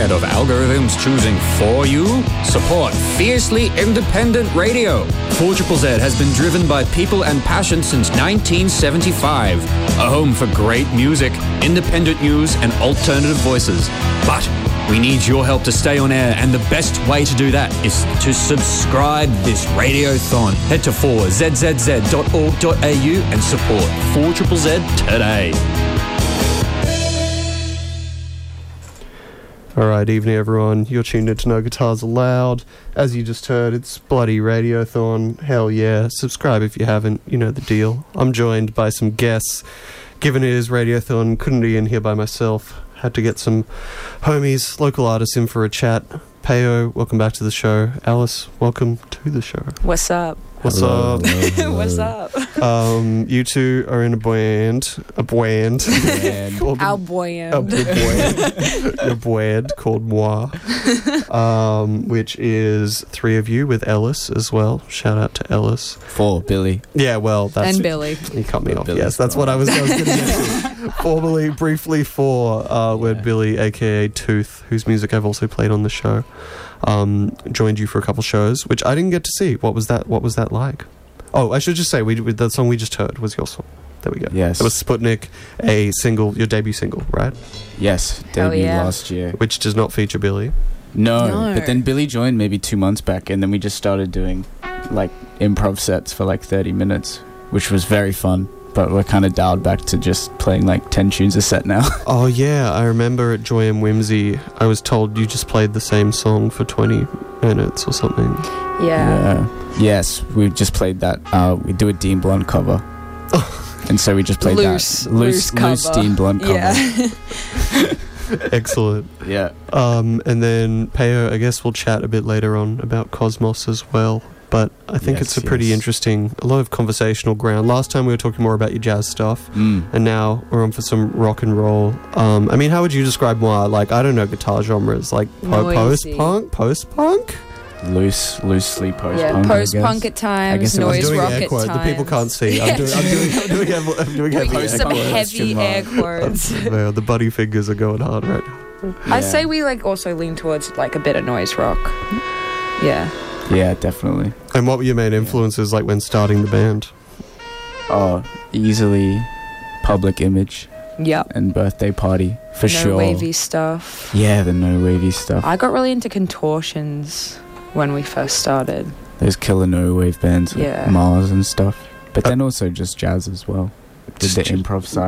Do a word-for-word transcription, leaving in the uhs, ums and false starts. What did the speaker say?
Tired of algorithms choosing for you? Support fiercely independent radio. four Z Z Z has been driven by people and passion since nineteen seventy-five. A home for great music, independent news, and alternative voices. But we need your help to stay on air, and the best way to do that is to subscribe this radiothon. Head to four z z z dot org dot a u and support four Z Z Z today. Alright, evening everyone. You're tuned into No Guitars Allowed. As you just heard, it's bloody radiothon. Hell yeah. Subscribe if you haven't. You know the deal. I'm joined by some guests. Given it is radiothon, couldn't be in here by myself. Had to get some homies, local artists in for a chat. Peo, welcome back to the show. Alice, welcome to the show. What's up? What's hello, up? hello, hello. What's up? Um, you two are in a band, a band, called Our band. a band, a band called Moi, um, which is three of you with Ellis as well. Shout out to Ellis. For Billy. Yeah, well, that's And Billy. He cut me For off. Billy. Yes, that's what I was, I was going to get to. Formally, briefly for uh, word Yeah. Billy, aka Tooth, whose music I've also played on the show. Um, joined you for a couple shows, which I didn't get to see. What was that? What was that like? Oh, I should just say, we the song we just heard was your song. There we go. Yes. It was Sputnik, a single, your debut single, right? Yes, Hell debuted yeah. last year. Which does not feature Billy. No, No. but then Billy joined maybe two months back, and then we just started doing like improv sets for like thirty minutes, which was very fun. But we're kind of dialed back to just playing like ten tunes a set now. Oh yeah, I remember at Joy and Whimsy, I was told you just played the same song for twenty minutes or something. Yeah. Uh, yes, we just played that. Uh, we do a Dean Blunt cover. And so we just played Loose, that. loose loose cover. Dean Blunt cover. Yeah. Excellent. Yeah. Um, and then, Peo, I guess we'll chat a bit later on about Cosmos as well. But I think Yes, it's a pretty yes. interesting, a lot of conversational ground. Last time we were talking more about your jazz stuff, Mm. and now we're on for some rock and roll. Um, I mean, how would you describe moi? Like, I don't know guitar genres, like po- Noisy. post-punk, post-punk? Loose, loosely post Yeah, punk. post-punk at I times, guess it was I'm noise doing rock air at quotes. The times. people can't see. I'm doing, I'm doing, I'm doing, heavy- I'm doing heavy Doing air some quotes. heavy air quotes. Well, the buddy fingers are going hard right now. I say we like also lean towards like a bit of noise rock. Yeah. Yeah, definitely. And what were your main influences like when starting the band? Oh, easily Public Image Yep. and Birthday Party for no sure. wavy stuff. Yeah, the no wavy stuff. I got really into contortions when we first started. Those killer no wave bands, like Yeah. Mars and stuff. But Uh, then also just jazz as well. With Just the j- improv side.